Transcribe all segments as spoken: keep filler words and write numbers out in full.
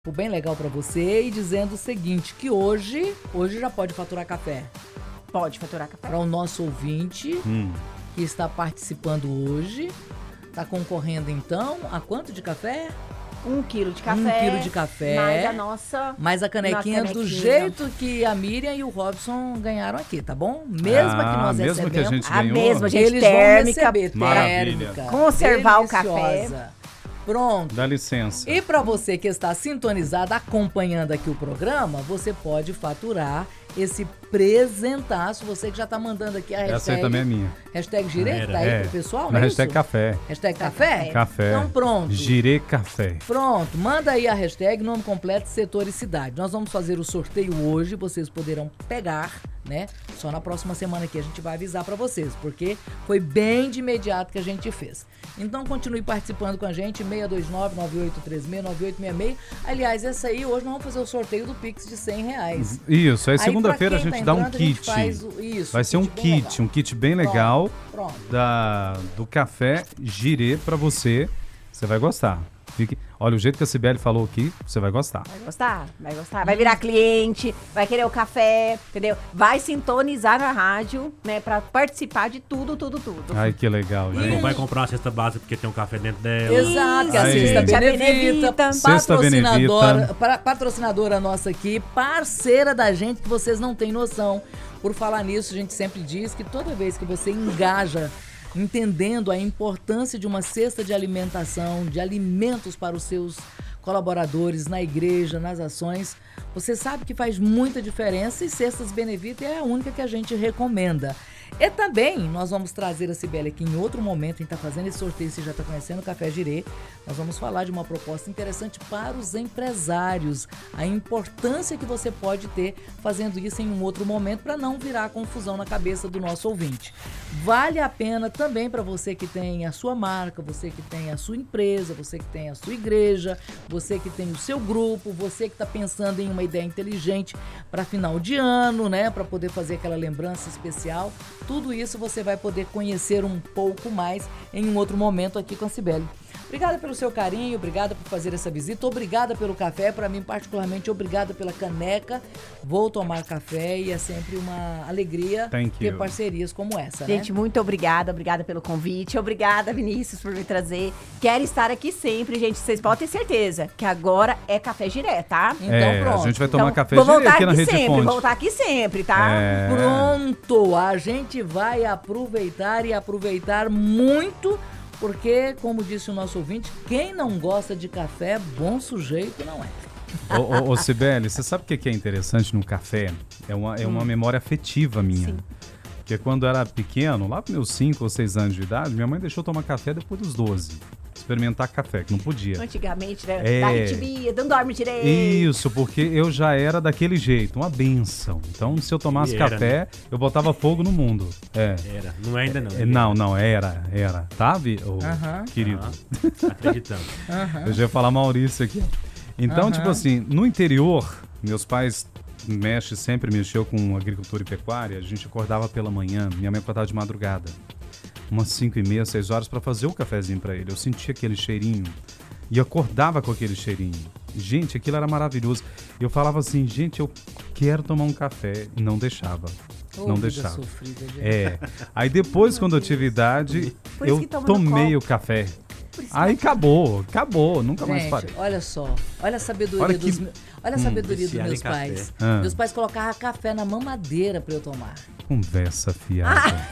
bem legal para você e dizendo o seguinte, que hoje, hoje já pode faturar café. Pode faturar café. Para o nosso ouvinte hum. que está participando hoje, está concorrendo então a quanto de café? Um quilo de café. Um quilo de café. Mais a nossa... Mais a canequinha, canequinha do jeito que a Miriam e o Robson ganharam aqui, tá bom? Mesma ah, que nós mesmo recebemos. Que a gente a ganhou, mesma, gente, eles térmica. Vão receber Maravilha. térmica. Conservar deliciosa. o café. Pronto. Dá licença. E para você que está sintonizado, acompanhando aqui o programa, você pode faturar esse presentaço. Você que já tá mandando aqui a hashtag. Essa aí também é minha. Hashtag Girê, tá aí é. pro pessoal, Na não é hashtag isso? café. Hashtag café? Café. Então pronto. Girê Café. Pronto, manda aí a hashtag, nome completo, setor e cidade. Nós vamos fazer o sorteio hoje, vocês poderão pegar, né? Só na próxima semana aqui a gente vai avisar pra vocês, porque foi bem de imediato que a gente fez. Então continue participando com a gente, seis dois nove, nove oito três seis, nove oito seis seis. Aliás, essa aí, hoje nós vamos fazer o sorteio do Pix de cem reais. Isso, aí segunda-feira a gente tá dá um entrando, kit. A gente faz o, isso, vai ser um kit, legal. um kit bem legal Pronto, pronto. Da, do café Girê pra você. Você vai gostar. Fique... Olha, o jeito que a Cibele falou aqui, você vai gostar. Vai gostar, vai gostar. Vai virar cliente, vai querer o café, entendeu? Vai sintonizar na rádio, né, pra participar de tudo, tudo, tudo. Ai, que legal, gente. Não vai comprar uma cesta básica porque tem um café dentro dela. Exato, que a Aí. Cesta Benevita, Benevita. Cesta patrocinadora, Benevita. pra- patrocinadora nossa aqui, parceira da gente, que vocês não têm noção. Por falar nisso, a gente sempre diz que toda vez que você engaja entendendo a importância de uma cesta de alimentação, de alimentos para os seus colaboradores na igreja, nas ações, você sabe que faz muita diferença e Cestas Benevita é a única que a gente recomenda. E também nós vamos trazer a Cibele aqui em outro momento, a gente está fazendo esse sorteio, você já está conhecendo o Café Girê, nós vamos falar de uma proposta interessante para os empresários, a importância que você pode ter fazendo isso em um outro momento para não virar confusão na cabeça do nosso ouvinte. Vale a pena também para você que tem a sua marca, você que tem a sua empresa, você que tem a sua igreja, você que tem o seu grupo, você que está pensando em uma ideia inteligente para final de ano, né, para poder fazer aquela lembrança especial. Tudo isso você vai poder conhecer um pouco mais em um outro momento aqui com a Cibele. Obrigada pelo seu carinho, obrigada por fazer essa visita, obrigada pelo café, para mim particularmente, obrigada pela caneca. Vou tomar café e é sempre uma alegria Thank ter you. parcerias como essa, Gente, né? muito obrigada, obrigada pelo convite. Obrigada, Vinícius, por me trazer. Quero estar aqui sempre, gente. Vocês podem ter certeza que agora é Café Giré, tá? Então é, pronto. a gente vai tomar Então, café vou Girê voltar aqui na aqui Rede sempre, Fonte. vou voltar aqui sempre, tá? É. Pronto, a gente vai aproveitar e aproveitar muito, porque, como disse o nosso ouvinte, quem não gosta de café, bom sujeito não é. Ô, ô, ô Cibele, você sabe o que que é interessante no café? É uma, é uma memória afetiva minha. Sim. Porque quando eu era pequeno, lá para meus cinco ou seis anos de idade, minha mãe deixou eu tomar café depois dos doze. Experimentar café, que não podia. Antigamente, né? É. Da arritmia, não dorme direito. Isso, porque eu já era daquele jeito, uma benção. Então, se eu tomasse E era, café, né? eu botava fogo no mundo. É. Era, não é ainda não. É, Não, não, era, era. Tá, Vi? Ô, Aham. querido? Ah, acreditamos. Eu já ia falar Maurício aqui. Então, Aham. tipo assim, no interior, meus pais mexem, sempre mexeu com agricultura e pecuária, a gente acordava pela manhã, minha mãe acordava de madrugada, umas cinco e meia, seis horas, para fazer o cafezinho para ele. Eu sentia aquele cheirinho e acordava com aquele cheirinho. Gente, aquilo era maravilhoso. Eu falava assim, gente, eu quero tomar um café. E não deixava. Ô, não vida deixava. sofrida, gente. É. Aí depois, quando eu tive idade, Por isso eu que toma no tomei copo. o café. Por isso Aí acabou, acabou, nunca mais Gente, parei. olha só, olha a sabedoria Olha que- dos meus, olha a sabedoria dos viciado meus em café. pais. Ah. Meus pais colocavam café na mamadeira pra eu tomar. Conversa fiada.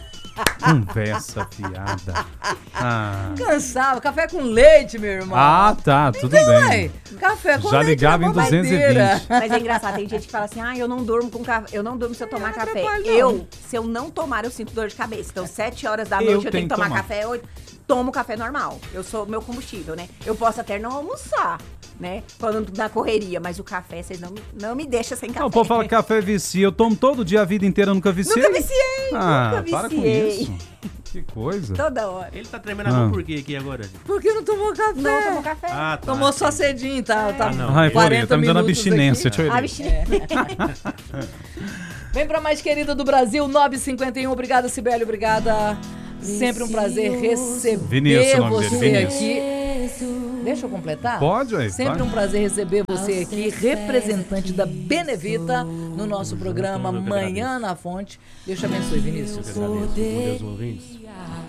Conversa fiada. Ah, Cansava, café com leite, meu irmão. ah tá, tudo Ué, bem. café com Já leite ligava na em duzentos e mamadeira. vinte. Mas é engraçado, tem gente que fala assim, ah, eu não durmo com café, eu não durmo se eu tomar café. atrapalha, não. Eu, se eu não tomar, eu sinto dor de cabeça. Então, sete horas da Eu noite eu, tenho tenho que que tomar, tomar. café, eu tomo café normal. Eu sou meu combustível, né? Eu posso até não almoçar, né? Quando na correria, mas o café, vocês não me, não me deixam sem café. Não, o povo fala que café vicia. Eu tomo todo dia a vida inteira, eu nunca viciei. Nunca viciei, Ah, nunca para com viciei. isso. Que coisa. Toda hora. Ele tá tremendo a mão Ah. por quê aqui agora? Por que não tomou café? Não tomou café. Ah, tá. Tomou só cedinho, tá? tá Ah, não. Ai, Florinda, quarenta tá me dando minutos abstinência. aqui. Deixa eu A ir. bichinha. Vem pra mais querida do Brasil, nove cinquenta e um. Obrigada, Cibele, obrigada. Sempre um prazer receber Vinícius, o nome você dele, Vinícius. aqui. Deixa eu completar? Pode, ué. Sempre vai. um prazer receber você aqui, representante da Benevita, no nosso programa Eu que Manhã na Fonte. Deus te abençoe, Vinícius. Eu que agradeço. Com Deus, ouvintes.